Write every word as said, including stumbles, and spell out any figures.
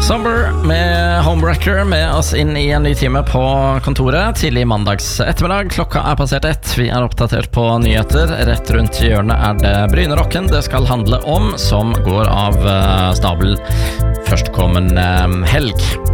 Summer med Homewrecker med oss inn i en ny time på kontoret. Tidlig mandags ettermiddag, klokka er passert ett. Vi er oppdatert på nyheter. Rett rundt hjørnet er det Brynerocken det skal handle om, som går av stabel førstkommende helg.